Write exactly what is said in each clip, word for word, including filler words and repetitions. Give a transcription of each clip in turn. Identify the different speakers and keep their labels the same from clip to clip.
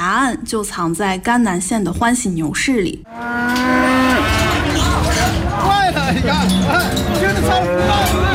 Speaker 1: 案就藏在甘南县的欢喜牛市里。
Speaker 2: 快了，你看，听着超时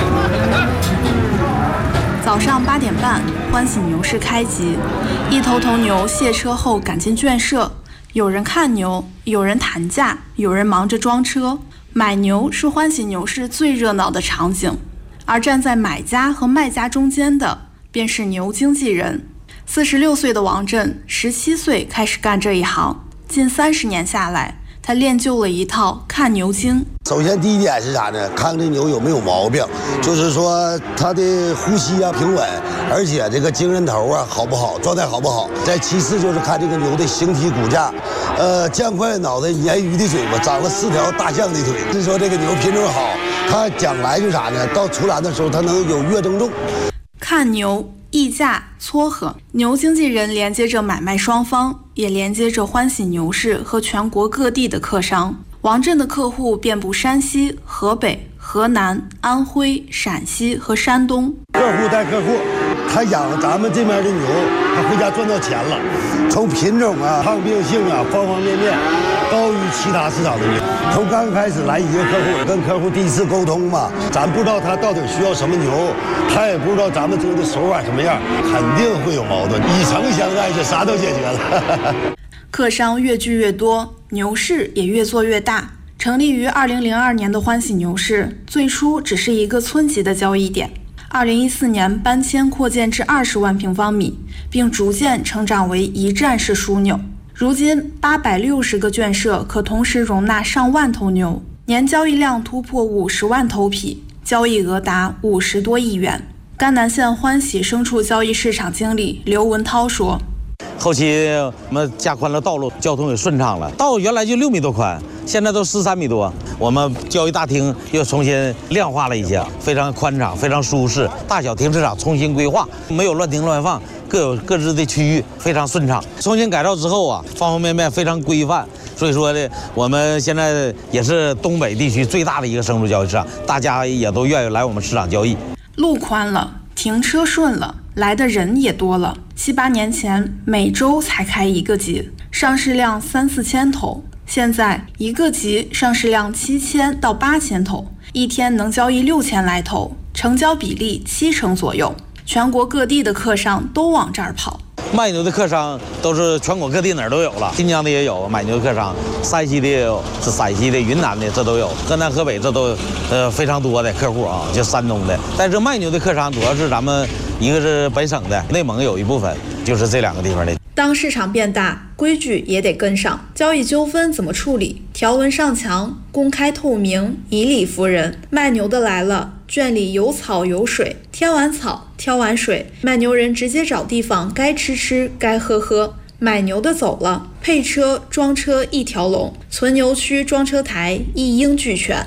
Speaker 1: 早上八点半，欢喜牛市开集，一头头牛卸车后赶进圈舍，有人看牛，有人谈价，有人忙着装车。买牛是欢喜牛市最热闹的场景，而站在买家和卖家中间的便是牛经纪人。四十六岁的王震，十七岁开始干这一行，近三十年下来，他练就了一套看牛经。
Speaker 3: 首先第一点是啥呢？看这牛有没有毛病，就是说它的呼吸啊平稳，而且这个精神头啊好不好，状态好不好。再其次就是看这个牛的形体骨架，呃，酱块脑袋，鲶鱼的嘴巴，长了四条大象的腿。是说这个牛品种好，它将来就啥呢？到出栏的时候，它能有月增重。
Speaker 1: 看牛。议价撮合，牛经纪人连接着买卖双方，也连接着欢喜牛市和全国各地的客商。王震的客户遍布山西、河北、河南、安徽、陕西和山东。
Speaker 3: 客户带客户，他养咱们这边的牛，他回家赚到钱了。从品种啊、抗病性啊，方方面面高于其他市场的牛。从刚开始来一个客户，跟客户第一次沟通嘛，咱不知道他到底需要什么牛，他也不知道咱们这的手法什么样，肯定会有矛盾。以诚相待，这啥都解决了。
Speaker 1: 客商越聚越多，牛市也越做越大。成立于二零零二年的欢喜牛市，最初只是一个村级的交易点。二零一四年搬迁扩建至二十万平方米，并逐渐成长为一站式枢纽。如今八百六十个圈舍可同时容纳上万头牛，年交易量突破五十万头匹，交易额达五十多亿元。甘南县欢喜牲畜交易市场经理刘文涛说：“
Speaker 4: 后期我们加宽了道路，交通也顺畅了。道原来就六米多宽，现在都十三米多。我们交易大厅又重新亮化了一些，非常宽敞，非常舒适。大小停车场重新规划，没有乱停乱放。”各有各自的区域，非常顺畅。重新改造之后啊，方方面面非常规范。所以说呢，我们现在也是东北地区最大的一个牲畜交易市场，大家也都愿意来我们市场交易。
Speaker 1: 路宽了，停车顺了，来的人也多了。七八年前每周才开一个集，上市量三四千头，现在一个集上市量七千到八千头，一天能交易六千来头，成交比例七成左右。全国各地的客商都往这儿跑。
Speaker 4: 卖牛的客商都是全国各地哪儿都有了，新疆的也有买牛的客商，山西的也有，是陕西的、云南的这都有，河南、河北这都呃非常多的客户啊，就山东的。但是卖牛的客商主要是咱们一个是本省的，内蒙有一部分，就是这两个地方的。
Speaker 1: 当市场变大，规矩也得跟上。交易纠纷怎么处理？条文上墙，公开透明，以理服人。卖牛的来了，圈里有草有水，添完草，挑完水，卖牛人直接找地方，该吃吃，该喝喝。买牛的走了，配车、装车一条龙，存牛区、装车台一应俱全。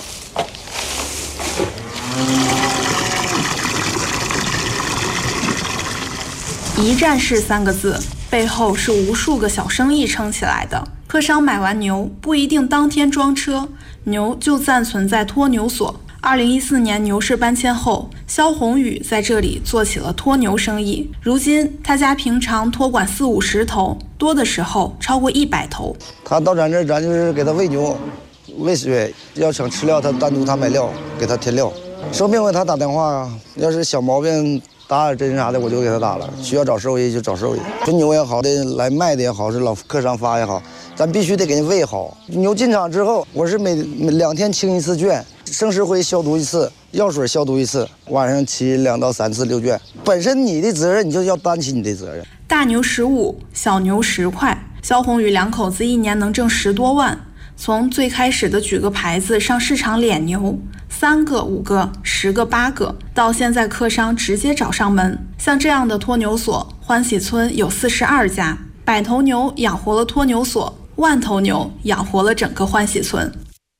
Speaker 1: 一站式三个字，背后是无数个小生意撑起来的。客商买完牛不一定当天装车，牛就暂存在托牛所。二零一四年牛市搬迁后，肖宏宇在这里做起了托牛生意。如今他家平常托管四五十头，多的时候超过一百头。
Speaker 5: 他到咱这儿，咱就是给他喂牛、喂水，要想吃料，他单独他买料，给他添料。生病了他打电话，要是小毛病打点针啥的，我就给他打了。需要找兽医就找兽医，纯牛也好的，来卖的也好，是老客商发也好，咱必须得给人喂好。牛进场之后，我是每每两天清一次圈，生石灰消毒一次，药水消毒一次，晚上骑两到三次遛圈。本身你的责任，你就要担起你的责任。
Speaker 1: 大牛十五，小牛十块，肖宏宇两口子一年能挣十多万。从最开始的举个牌子上市场敛牛，三个、五个、十个、八个，到现在客商直接找上门。像这样的托牛所，欢喜村有四十二家，百头牛养活了托牛所，万头牛养活了整个欢喜村。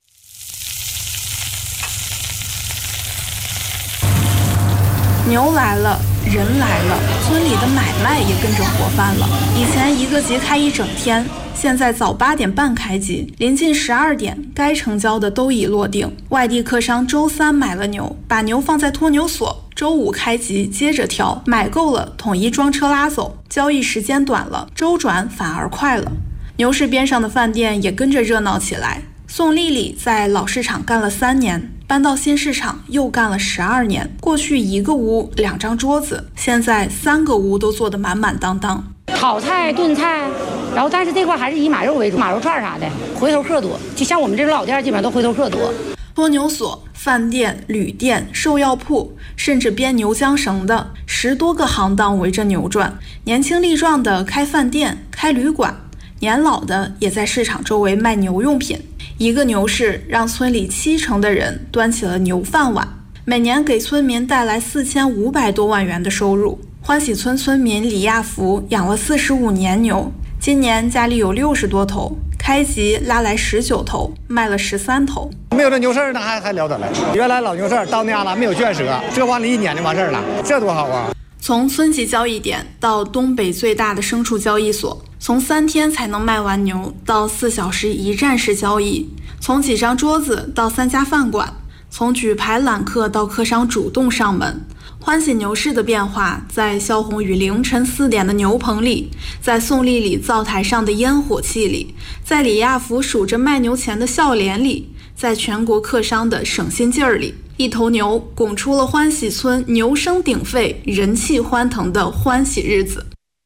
Speaker 1: 牛来了，人来了，村里的买卖也跟着活泛了。以前一个集开一整天，现在早八点半开集，临近十二点，该成交的都已落定。外地客商周三买了牛，把牛放在托牛所，周五开集接着挑，买够了统一装车拉走。 交易时间短了，周转反而快了。牛市边上的饭店也跟着热闹起来。宋丽丽在老市场干了三年，搬到新市场又干了十二年。过去一个屋两张桌子，现在三个屋都坐得满满当当。
Speaker 6: 炒菜、炖菜，然后但是这块还是以马肉为主，马肉串啥的，回头客多。就像我们这种老店，基本上都回头客多。
Speaker 1: 蜗牛所、饭店、旅店、兽药铺，甚至编牛缰绳的十多个行当围着牛转。年轻力壮的开饭店、开旅馆，年老的也在市场周围卖牛用品。一个牛市让村里七成的人端起了牛饭碗，每年给村民带来四千五百多万元的收入。欢喜村村民李亚福养了四十五年牛，今年家里有六十多头，开集拉来十九头，卖了十三头。
Speaker 2: 没有这牛市那还还了得了。原来老牛市到那样了，没有圈舍，这往里一撵就完事儿了，这多好啊！
Speaker 1: 从村级交易点到东北最大的牲畜交易所，从三天才能卖完牛到四小时一站式交易，从几张桌子到三家饭馆，从举牌揽客到客商主动上门。欢喜牛市的变化，在肖红宇凌晨四点的牛棚里，在宋丽丽灶台上的烟火气里，在李亚福数着卖牛钱的笑脸里，在全国客商的省心劲儿里，一头牛拱出了欢喜村牛声鼎沸、人气欢腾的欢喜日子。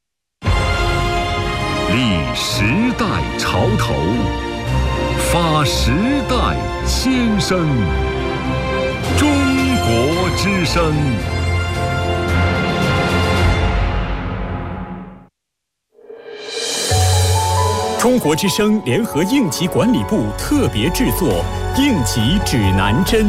Speaker 7: 立时代潮头，发时代先声，中国之声。
Speaker 8: 中国之声联合应急管理部特别制作《应急指南针》。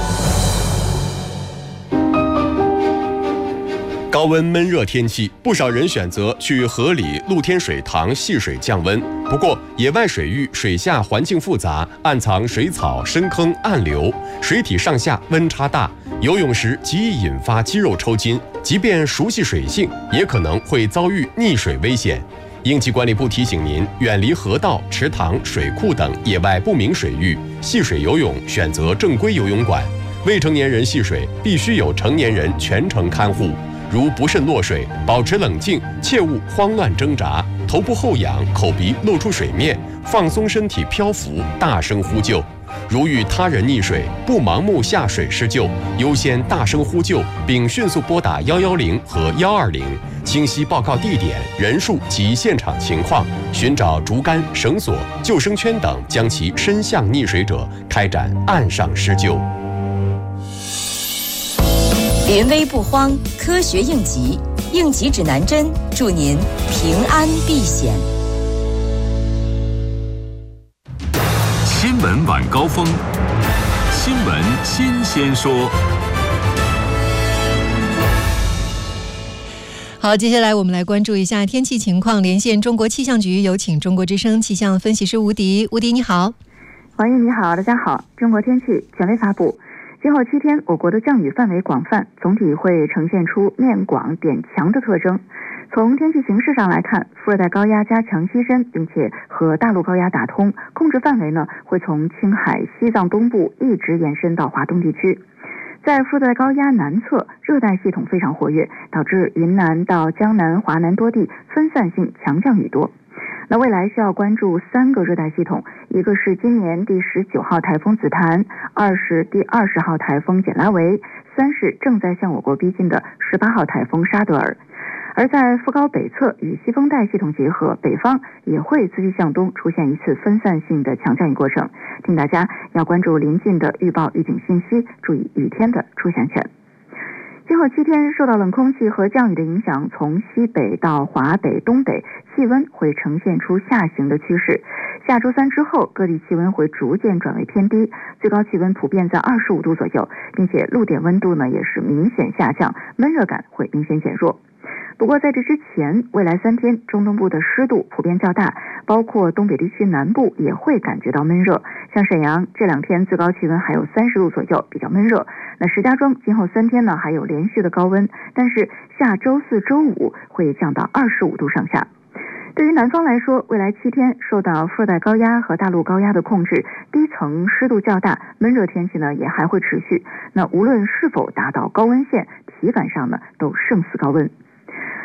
Speaker 9: 高温闷热天气，不少人选择去河里、露天水塘戏水降温。不过，野外水域水下环境复杂，暗藏水草、深坑、暗流，水体上下温差大，游泳时极易引发肌肉抽筋。即便熟悉水性，也可能会遭遇溺水危险。应急管理部提醒您，远离河道、池塘、水库等野外不明水域，戏水游泳选择正规游泳馆。未成年人戏水必须有成年人全程看护。如不慎落水，保持冷静，切勿慌乱挣扎，头部后仰，口鼻露出水面，放松身体漂浮，大声呼救。如遇他人溺水，不盲目下水施救，优先大声呼救，并迅速拨打一一零和一二零，清晰报告地点、人数及现场情况，寻找竹竿、绳索、救生圈等，将其伸向溺水者，开展岸上施救。
Speaker 10: 临危不慌，科学应急，应急指南针，祝您平安避险。
Speaker 7: 新闻晚高峰，新闻新鲜说。
Speaker 11: 好，接下来我们来关注一下天气情况。连线中国气象局，有请中国之声气象分析师吴迪。吴迪你好。
Speaker 12: 王毅你好，大家好。中国天气权威发布，今后七天我国的降雨范围广泛，总体会呈现出面广点强的特征。从天气形势上来看，副热带高压加强西伸，并且和大陆高压打通，控制范围呢会从青海、西藏东部一直延伸到华东地区。在副热带高压南侧，热带系统非常活跃，导致云南到江南、华南多地分散性强降雨多。那未来需要关注三个热带系统，一个是今年第十九号台风紫檀，二是第二十号台风简拉维，三是正在向我国逼近的十八号台风沙德尔。而在副高北侧与西风带系统结合，北方也会自西向东出现一次分散性的强降雨过程，请大家要关注临近的预报预警信息，注意雨天的出现权。今后七天受到冷空气和降雨的影响，从西北到华北、东北，气温会呈现出下行的趋势。下周三之后，各地气温会逐渐转为偏低，最高气温普遍在二十五度左右，并且陆点温度呢也是明显下降，闷热感会明显减弱。不过在这之前，未来三天中东部的湿度普遍较大，包括东北地区南部也会感觉到闷热。像沈阳这两天最高气温还有三十度左右，比较闷热。那石家庄今后三天呢还有连续的高温，但是下周四周五会降到二十五度上下。对于南方来说，未来七天受到副热带高压和大陆高压的控制，低层湿度较大，闷热天气呢也还会持续。那无论是否达到高温线，体感上呢都胜似高温。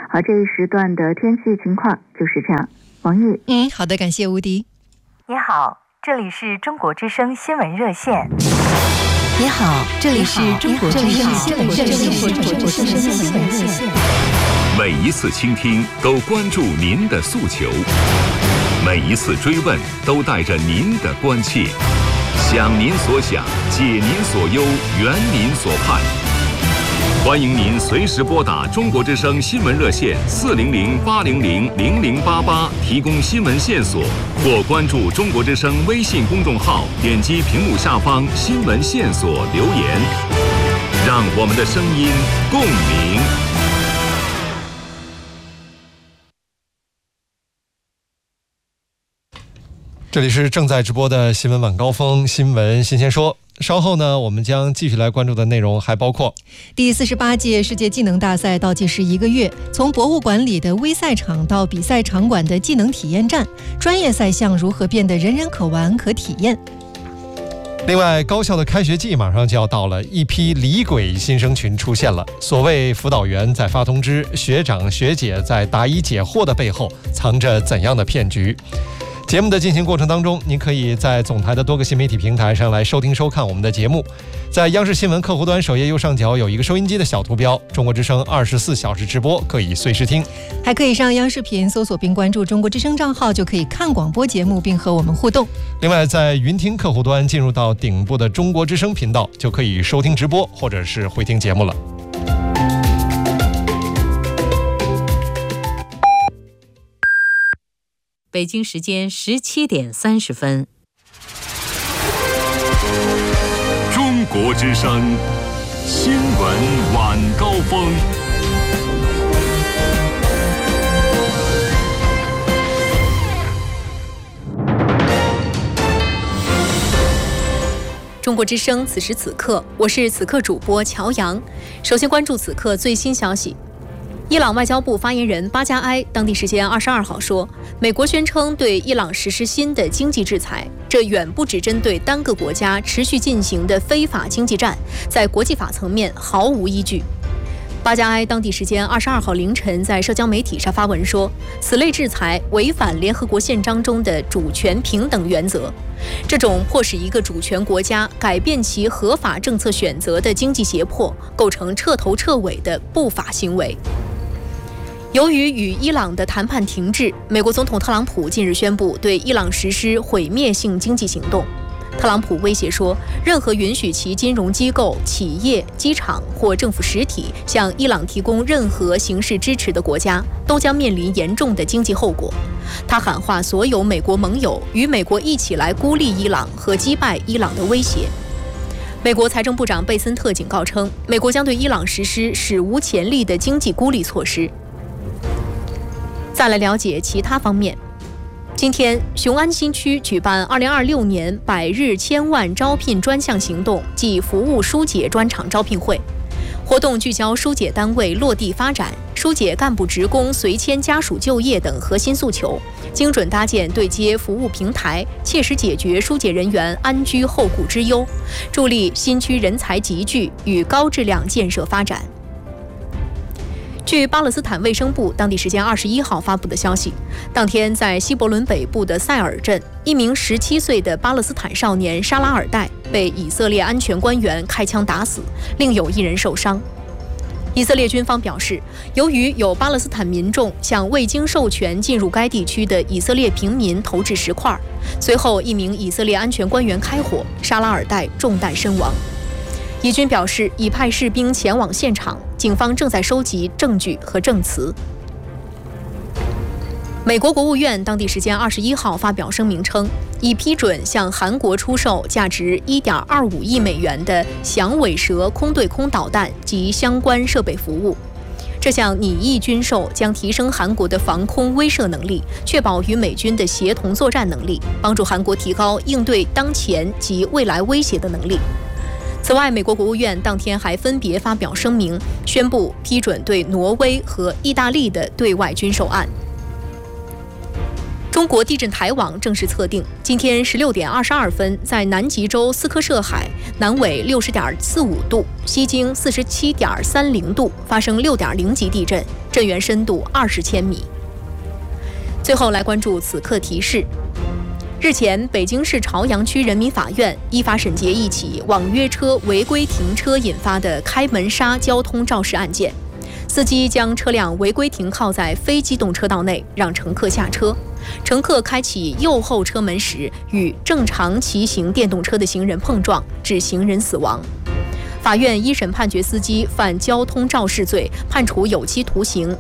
Speaker 12: 好，这一时段的天气情况就是这样。王毅，
Speaker 11: 嗯，好的，感谢吴迪。
Speaker 13: 你好，这里是中国之声新闻热线。
Speaker 10: 你好，这里是中国之声新闻热线。
Speaker 7: 每一次倾听都关注您的诉求，每一次追问都带着您的关切，想您所想，解您所忧，圆您所盼。欢迎您随时拨打中国之声新闻热线四零零八零零零零八八提供新闻线索，或关注中国之声微信公众号，点击屏幕下方新闻线索留言，让我们的声音共鸣。
Speaker 14: 这里是正在直播的新闻晚高峰新闻新鲜说。稍后呢，我们将继续来关注的内容还包括
Speaker 11: 第四十八届世界技能大赛倒计时一个月，从博物馆里的微赛场到比赛场馆的技能体验站，专业赛项如何变得人人可玩可体验。
Speaker 14: 另外，高校的开学季马上就要到了，一批李鬼新生群出现了。所谓辅导员在发通知，学长学姐在答疑解惑的背后藏着怎样的骗局？节目的进行过程当中，您可以在总台的多个新媒体平台上来收听收看我们的节目。在央视新闻客户端首页右上角有一个收音机的小图标，中国之声二十四小时直播，可以随时听。
Speaker 11: 还可以上央视频搜索并关注中国之声账号，就可以看广播节目并和我们互动。
Speaker 14: 另外，在云听客户端进入到顶部的中国之声频道，就可以收听直播或者是回听节目了。
Speaker 15: 北京时间十七点三十分。
Speaker 7: 中国之声新闻晚高峰。
Speaker 16: 中国之声此时此刻，我是此刻主播乔阳。首先关注此刻最新消息。伊朗外交部发言人巴加埃当地时间二十二号说，美国宣称对伊朗实施新的经济制裁，这远不只针对单个国家持续进行的非法经济战，在国际法层面毫无依据。巴加埃当地时间二十二号凌晨在社交媒体上发文说，此类制裁违反联合国宪章中的主权平等原则，这种迫使一个主权国家改变其合法政策选择的经济胁迫，构成彻头彻尾的不法行为。由于与伊朗的谈判停滞，美国总统特朗普近日宣布对伊朗实施毁灭性经济行动。特朗普威胁说，任何允许其金融机构、企业、机场或政府实体向伊朗提供任何形式支持的国家，都将面临严重的经济后果。他喊话所有美国盟友，与美国一起来孤立伊朗和击败伊朗的威胁。美国财政部长贝森特警告称，美国将对伊朗实施史无前例的经济孤立措施。再来了解其他方面。今天，雄安新区举办二零二六年百日千万招聘专项行动暨服务疏解专场招聘会。活动聚焦疏解单位落地发展、疏解干部职工随迁家属就业等核心诉求，精准搭建对接服务平台，切实解决疏解人员安居后顾之忧，助力新区人才集聚与高质量建设发展。据巴勒斯坦卫生部当地时间二十一号发布的消息，当天在西伯伦北部的塞尔镇，一名十七岁的巴勒斯坦少年沙拉尔代被以色列安全官员开枪打死，另有一人受伤。以色列军方表示，由于有巴勒斯坦民众向未经授权进入该地区的以色列平民投掷石块，随后一名以色列安全官员开火，沙拉尔代中弹身亡。以军表示，已派士兵前往现场，警方正在收集证据和证词。美国国务院当地时间二十一号发表声明称，已批准向韩国出售价值一点二五亿美元的响尾蛇空对空导弹及相关设备服务。这项拟议军售将提升韩国的防空威慑能力，确保与美军的协同作战能力，帮助韩国提高应对当前及未来威胁的能力。此外，美国国务院当天还分别发表声明，宣布批准对挪威和意大利的对外军售案。中国地震台网正式测定，今天十六点二十二分，在南极洲斯科舍海南纬六十点四五度，西经四十七点三零度，发生六点零级地震， 震源深度二十千米。最后来关注此刻提示。日前，北京市朝阳区人民法院依法审结一起网约车违规停车引发的开门杀交通肇事案件。司机将车辆违规停靠在非机动车道内，让乘客下车。乘客开启右后车门时，与正常骑行电动车的行人碰撞，致行人死亡。法院一审判决司机犯交通肇事罪，判处有期徒刑